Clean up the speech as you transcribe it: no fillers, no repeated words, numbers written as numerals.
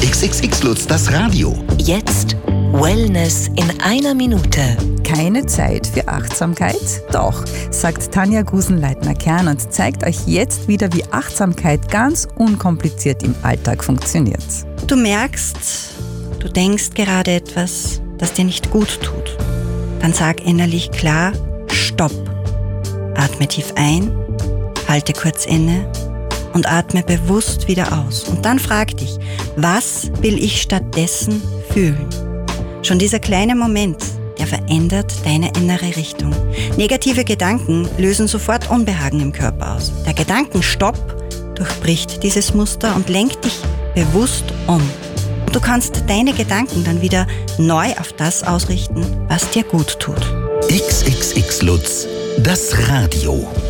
XXX Lutz, das Radio. Jetzt Wellness in einer Minute. Keine Zeit für Achtsamkeit? Doch, sagt Tanja Gusenleitner-Kern und zeigt euch jetzt wieder, wie Achtsamkeit ganz unkompliziert im Alltag funktioniert. Du merkst, du denkst gerade etwas, das dir nicht gut tut. Dann sag innerlich klar, Stopp. Atme tief ein, halte kurz inne und atme bewusst wieder aus. Und dann frag dich, was will ich stattdessen fühlen? Schon dieser kleine Moment, der verändert deine innere Richtung. Negative Gedanken lösen sofort Unbehagen im Körper aus. Der Gedankenstopp durchbricht dieses Muster und lenkt dich bewusst um. Und du kannst deine Gedanken dann wieder neu auf das ausrichten, was dir gut tut. XXX Lutz, das Radio.